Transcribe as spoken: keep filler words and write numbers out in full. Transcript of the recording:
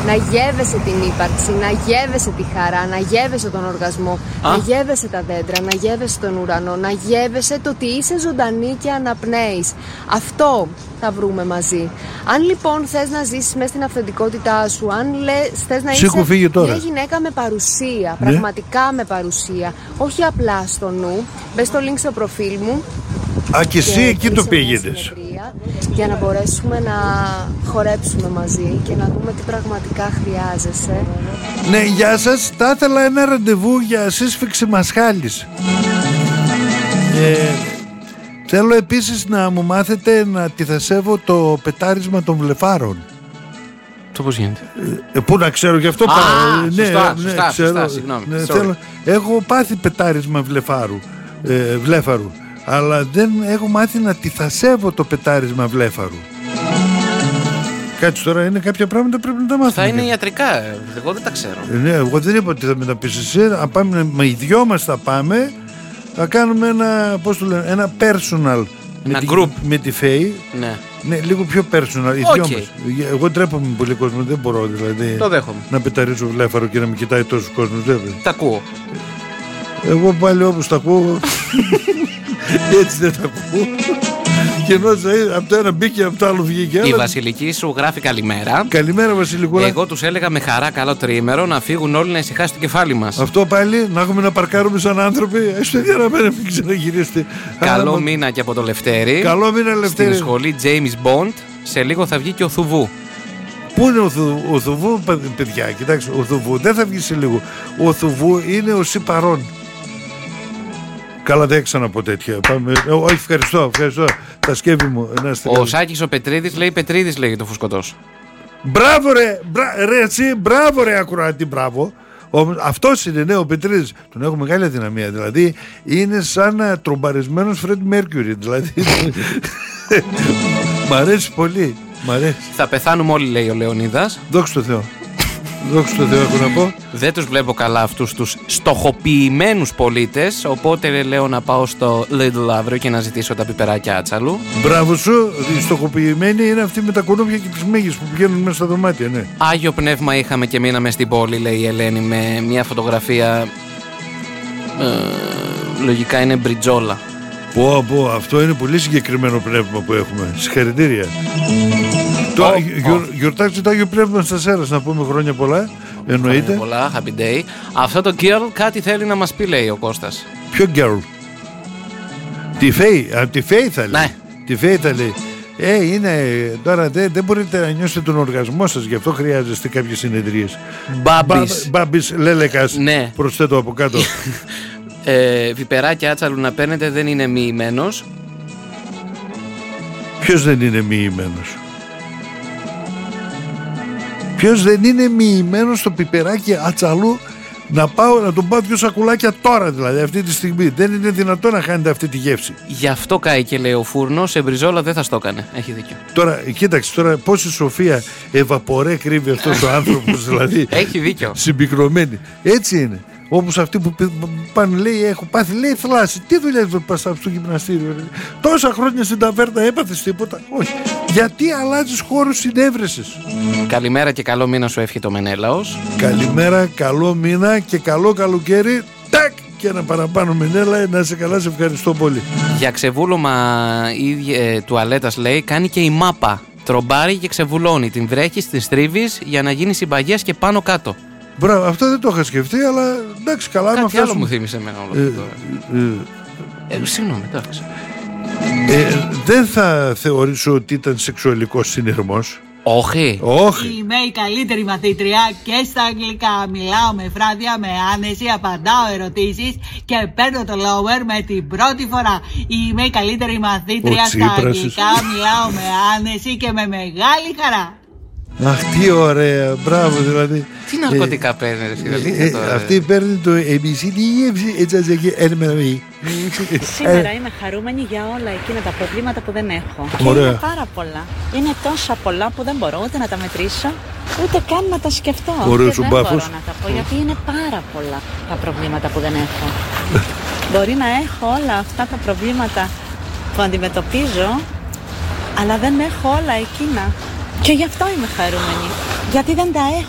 να γεύεσαι την ύπαρξη, να γεύεσαι τη χαρά, να γεύεσαι τον οργασμό, Α. να γεύεσαι τα δέντρα, να γεύεσαι τον ουρανό, να γεύεσαι το ότι είσαι ζωντανή και αναπνέεις. Αυτό θα βρούμε μαζί. Αν λοιπόν θες να ζήσεις μέσα στην αυθεντικότητά σου, αν λες, θες να είσαι μια γυναίκα με παρουσία, ναι. πραγματικά με παρουσία, όχι απλά στο νου, μπες στο link στο προφίλ μου. Α, και εσύ εκεί το πήγαινες. Για να μπορέσουμε να χορέψουμε μαζί και να δούμε τι πραγματικά χρειάζεσαι. Ναι, γεια σας. Θα ήθελα ένα ραντεβού για σύσφυξη μασχάλης. Ε, θέλω επίσης να μου μάθετε να αντιθασεύω το πετάρισμα των βλεφάρων. Το πώς γίνεται? Ε, πού να ξέρω γι' αυτό. Α, πά... σωστά, ναι, σωστά, ναι, ξέρω, σωστά, συγγνώμη. Ναι, θέλω... Έχω πάθει πετάρισμα βλεφάρου, ε, βλέφαρου, αλλά δεν έχω μάθει να αντιθασεύω το πετάρισμα βλέφαρου. Κάτσε τώρα, είναι κάποια πράγματα πρέπει να τα μάθουμε. Θα είναι ιατρικά, εγώ δεν τα ξέρω. Ε, ναι, εγώ δεν είπα ότι θα με τα πεις εσύ. Αν πάμε με οι δυο μας θα πάμε, θα κάνουμε ένα, πώς το λένε, ένα personal. Ένα με group. Τη, με τη Φέη. Ναι. Ναι, λίγο πιο personal. Οι okay. δυο μας. Εγώ τρέπομαι με πολύ κόσμο, δεν μπορώ δηλαδή. Το δέχομαι. Να πεταρίζω βλέφαρο και να με κοιτάει τόσο κόσμο. Τα ακούω. Εγώ πάλι όπως τα ακούω, έτσι δεν τα ακούω. Και ενώ από το ένα μπήκε, από το άλλο βγήκε. Η Βασιλική σου γράφει καλημέρα. Καλημέρα, Βασιλικούλα. Εγώ τους έλεγα με χαρά καλό τριήμερο να φύγουν όλοι να ησυχάσει το κεφάλι μας. Αυτό πάλι, να έχουμε να παρκάρουμε σαν άνθρωποι. Έστω για να μην ξαναγυρίσετε. Καλό Άρα, μήνα και από το Λευτέρη. Καλό μήνα, Λευτέρη. Στην σχολή James Bond. Σε λίγο θα βγει και ο Θουβού. Πού είναι ο, Θου, ο Θουβού, παιδιά, κοιτάξτε, ο Θουβού δεν θα βγει σε λίγο. Ο Θουβού είναι ο Σιπαρών. Καλά, δεν ξαναπώ τέτοια. Πάμε. Όχι, ευχαριστώ, ευχαριστώ. Τα σκεύη μου. Ο Σάκης ο Πετρίδης λέει Πετρίδης λέγει το φουσκωτός. Μπράβο ρε, μπρα, ρε έτσι, μπράβο ρε ακουράτη, μπράβο. Αυτός είναι, ναι, ο Πετρίδης. Τον έχω μεγάλη αδυναμία. Δηλαδή είναι σαν τρομπαρισμένος Φρεντ Μέρκιουρι. Δηλαδή. Μ' αρέσει πολύ. Μ' αρέσει. Θα πεθάνουμε όλοι, λέει ο Λεωνίδας. Δόξα τω Θεώ. Δόξα τω Θεώ, έχω να πω. Δεν τους βλέπω καλά αυτούς τους στοχοποιημένους πολίτες. Οπότε λέω να πάω στο Lidl αύριο και να ζητήσω τα πιπεράκια άτσαλου. Μπράβο σου. Οι στοχοποιημένοι είναι αυτοί με τα κουνούπια και τις μέγες που πηγαίνουν μέσα στα δωμάτια, ναι. Άγιο πνεύμα είχαμε και μείναμε στην πόλη, λέει η Ελένη, με μια φωτογραφία. Ε, λογικά είναι μπριτζόλα. Πω, πω, αυτό είναι πολύ συγκεκριμένο πνεύμα που έχουμε. Συγχαρητήρια. Oh, το oh. Γιορ, γιορτάξτε το Άγιο Πνεύμα στα Σέρας, να πούμε χρόνια πολλά. Εννοείται. Χρόνια πολλά, happy day. Αυτό το girl κάτι θέλει να μας πει, λέει ο Κώστας. Ποιο girl? Τη Φέη, από τη Φέη θα λέει. Ναι. Τη Φέη θα λέει. Ε, είναι, τώρα δεν, δεν μπορείτε να νιώσετε τον οργασμό σας, γι' αυτό χρειάζεστε κάποιες συνεδρίες. Μπάμπης. Μπάμπης, λέλεκας. Ναι. Προσθέτω από κάτω. ε, Βιπεράκια άτσαλου να παίρνετε, δεν είναι μοιημένος. Ποιος δεν είναι μοιημένος? Ποιος δεν είναι μοιημένος στο πιπεράκι ατσαλού να πάω να τον πάω δυο σακουλάκια τώρα, δηλαδή αυτή τη στιγμή? Δεν είναι δυνατόν να χάνετε αυτή τη γεύση. Γι' αυτό κάει και λέει ο φούρνος, σε μπριζόλα δεν θα στο έκανε. Έχει δίκιο. Τώρα, κοίταξε τώρα πόση σοφία ευαπορέ κρύβει αυτός ο άνθρωπος, δηλαδή. Έχει δίκιο. Συμπυκνωμένη. Έτσι είναι. Όπως αυτοί που πάνε, λέει, έχω πάθει, λέει, θλάση. Τι δουλειά πας στο γυμναστήριο? Ρε. Τόσα χρόνια στην ταβέρνα έπαθες τίποτα? Όχι. Γιατί αλλάζεις χώρους συνέβρεσης? Καλημέρα και καλό μήνα σου εύχεται ο Μενέλαος. Καλημέρα, καλό μήνα και καλό καλοκαίρι. Τάκ! Και ένα παραπάνω Μενέλα, να είσαι καλά, σε ευχαριστώ πολύ. Για ξεβούλωμα η ε, τουαλέτας, λέει, κάνει και η μάπα. Τρομπάρει και ξεβουλώνει. Την βρέχεις, την στρίβεις για να γίνει συμπαγές και πάνω κάτω. Μπράβο, αυτό δεν το είχα σκεφτεί, αλλά εντάξει, καλά. Κάτι φτάσουμε... άλλο μου θύμισε εμένα όλο αυτό τώρα. Ε, ε, ε, συγγνώμη, εντάξει. Ε, δεν θα θεωρήσω ότι ήταν σεξουαλικός συνειρμός. Όχι. Όχι. Είμαι η καλύτερη μαθήτρια και στα αγγλικά. Μιλάω με φράδια, με άνεση, απαντάω ερωτήσεις και παίρνω το lower με την πρώτη φορά. Είμαι η καλύτερη μαθήτρια στα αγγλικά. Μιλάω με άνεση και με μεγάλη χαρά. Αχ, τι ωραία, μπράβο δηλαδή. Τι ναρκωτικά ε, παίρνει, δηλαδή. Ε, ε, αυτή παίρνει το έι μπι σι ντι ι εφ τζι. Σήμερα είμαι χαρούμενη για όλα εκείνα τα προβλήματα που δεν έχω. Και είναι πάρα πολλά. Είναι τόσα πολλά που δεν μπορώ ούτε να τα μετρήσω, ούτε καν να τα σκεφτώ. Ωραίος και ο δεν μπάφος. μπορώ να τα πω, γιατί είναι πάρα πολλά τα προβλήματα που δεν έχω. Μπορεί να έχω όλα αυτά τα προβλήματα που αντιμετωπίζω, αλλά δεν έχω όλα εκείνα. Και γι' αυτό είμαι χαρούμενη. Γιατί δεν τα έχω.